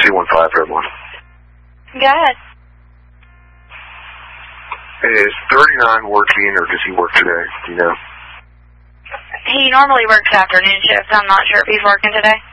215 for everyone. Go ahead. Is 39 working, or does he work today? Do you know? He normally works afternoon shifts. I'm not sure if he's working today.